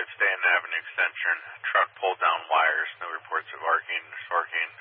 Stanton Avenue extension. Truck pulled down wires. No reports of arcing, sparking.